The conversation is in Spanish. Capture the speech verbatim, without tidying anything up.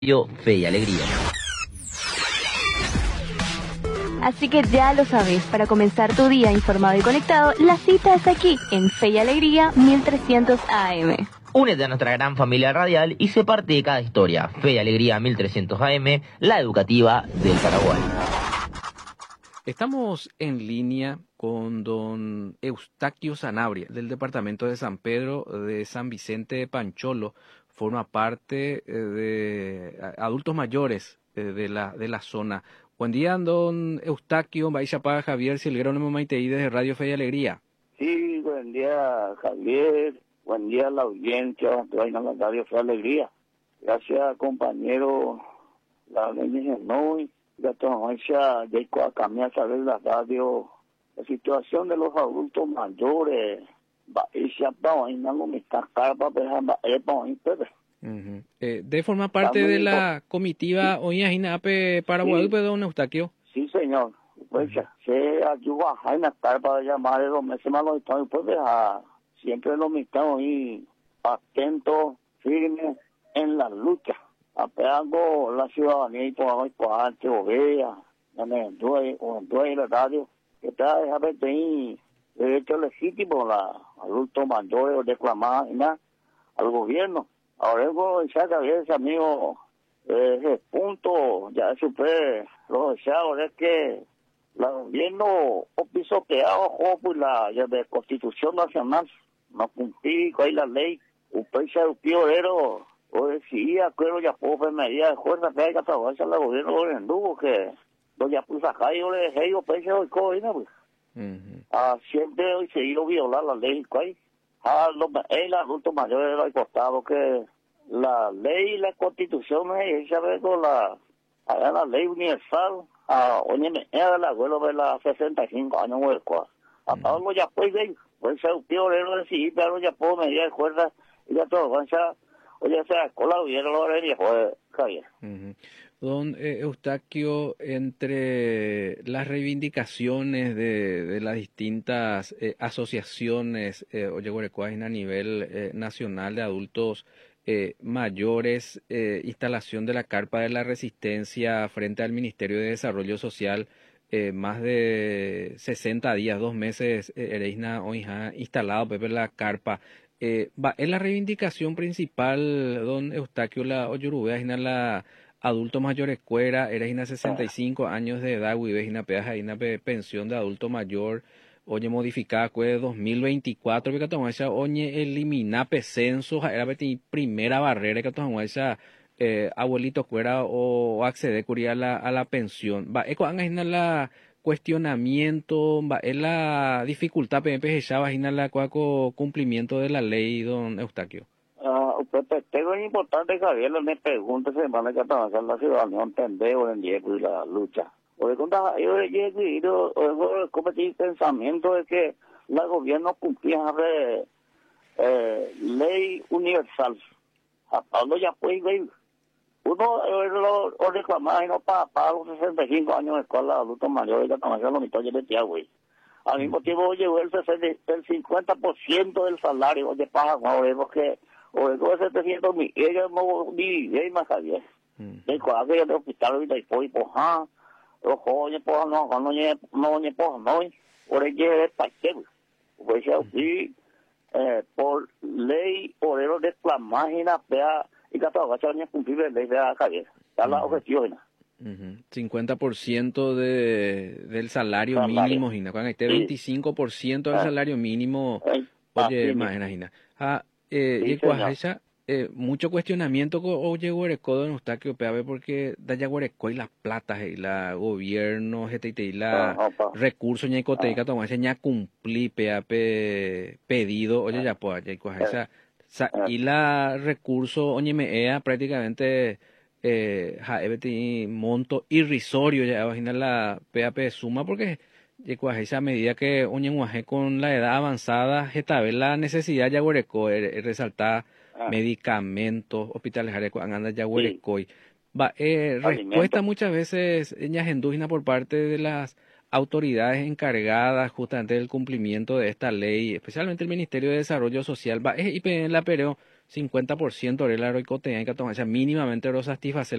Radio Fe y Alegría. Así que ya lo sabes, para comenzar tu día informado y conectado, la cita es aquí, en Fe y Alegría mil trescientos A M. Únete a nuestra gran familia radial y sé parte de cada historia. Fe y Alegría mil trescientos A M, la educativa del Paraguay. Estamos en línea con don Eustaquio Sanabria, del departamento de San Pedro de San Vicente de Pancholo. Forma parte de adultos mayores de la, de la zona. Buen día, don Eustaquio, Baixapá, Javier Silgrónimo Maiteí desde Radio Fe y Alegría. Sí, buen día, Javier. Buen día a la audiencia de la Radio Fe y Alegría. Gracias, compañero, la ley Noy. Ya tomamos ya a cambiar a la radio. La situación de los adultos mayores. Uh-huh. Eh, de forma parte de la comitiva hoy en Ape Paraguay, sí. Don Eustaquio. Sí, señor. Pues uh-huh. Se ayuda a la carpa de llamar de los meses más los estados, pues deja siempre los estamos ahí atentos, firmes en la lucha, apeando la ciudadanía y por ahí por arte o vea, en el dueño o en dueño de la radio, que está dejando ahí derecho legítimo a adultos mayores o reclamar al gobierno. Ahora ya que había ese amigo, eh, ese punto, ya supe, lo decía ahora es que el gobierno ha pisoteado pues, la, la de Constitución Nacional, no cumplí con la ley, un país educativo, o decía, creo ya por medida de fuerza que hay que trabajar al gobierno de Endugo, que los ya pues acá yo le dejé yo países hoy COVID, pues. Uh-huh. Ah, siempre hoy se iba a violar la ley, ¿cuál? Ah, los, el adulto mayor ha costado que la ley y la constitución es ella con la, la ley universal, a oye, era el abuelo de las sesenta y cinco años o el cual. A Pablo ya pues ven, pues se pionero de sí, pero ya puedo medir de fuerza y ya todo, o sea, oye, sea, con la hubiera lo de viejo, Javier. Don eh, Eustaquio, entre las reivindicaciones de, de las distintas eh, asociaciones eh, a nivel eh, nacional de adultos eh, mayores, eh, instalación de la carpa de la resistencia frente al Ministerio de Desarrollo Social, eh, más de sesenta días, dos meses, eh, Ereisna Oija instalado Pepe la carpa. Eh, va, es la reivindicación principal, don Eustaquio, la Oyurubea, la adulto mayor escuela, era ina sesenta y cinco años de edad, güey, ina peaja, ina pensión de adulto mayor, oye, modificada, cue dos mil veinticuatro, que tomó esa, oye, elimina censo, era primera barrera que tomó esa, eh, abuelito cuera o acceder a la, a la pensión. Va, eco, anga, la cuestionamiento, va, es la dificultad, pmp, ya, vagina la cuaco cumplimiento de la ley, don Eustaquio. Uh, pues, pues, tengo es importante, Javier, me pregunta semana que trabajar la ciudadanía entender o en Diego y la lucha. Porque cuando yo llego y yo cometí el pensamiento de que el gobierno cumplía de eh, ley universal. A Pablo ya fue, güey. Uno lo, lo reclamaba y no para, para los sesenta y cinco años de escuela de adultos mayores, ya trabajar los mitad de tía, güey. Al mismo tiempo llegó el, el cincuenta por ciento del salario de paga, güey, porque o de dos setecientos mil, ellos no viven más Javier. De cuadro de hospital ahorita y por poja, los jóvenes poja no, no no no poja no, por el que es paquete. Pues ya sí, por ley, por el reclamar y la pea y la trabaja ni cumplir la ley de Javier. Está la objeción. Uh-huh. cincuenta por ciento de, del salario, salario. mínimo, Gina. Cuando esté sí. veinticinco por ciento del ah. salario mínimo, eh, oye, ah, imagina, Gina. Ah, eh, sí, y eh, mucho cuestionamiento con oye Guareco en Eustaquio Peave porque da ya Guareco y las platas y la gobierno G T T y la ah, recursos ña icoteca toma ese ña cumplí Peape pedido oye ya pues ya esa y la recurso oye me ea prácticamente eh ja monto irrisorio ya imagina la Peape suma porque esa medida que oñenguaje con la edad avanzada getabe la necesidad ya Guareco resaltar ah. medicamentos hospitales anda ya Guareco va eh, respuesta muchas veces ña gendúgina por parte de las autoridades encargadas justamente del cumplimiento de esta ley, especialmente el Ministerio de Desarrollo Social va eh, y la pero cincuenta por ciento de la roicotea y que tomar, o sea, mínimamente lo satisface